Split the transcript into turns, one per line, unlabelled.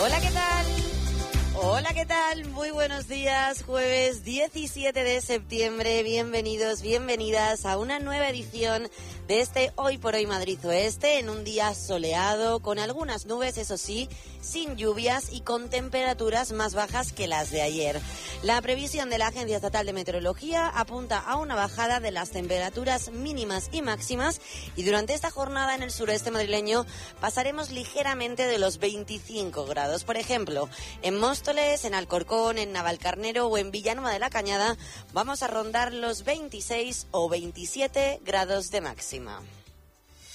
Hola, ¿qué tal? Hola, ¿qué tal? Muy buenos días, jueves 17 de septiembre, bienvenidos, bienvenidas a una nueva edición de este Hoy por Hoy Madrid Oeste, en un día soleado, con algunas nubes, eso sí, sin lluvias y con temperaturas más bajas que las de ayer. La previsión de la Agencia Estatal de Meteorología apunta a una bajada de las temperaturas mínimas y máximas, y durante esta jornada en el sureste madrileño pasaremos ligeramente de los 25 grados. Por ejemplo, en Móstoles, en Alcorcón, en Navalcarnero o en Villanueva de la Cañada vamos a rondar los 26 o 27 grados de máxima.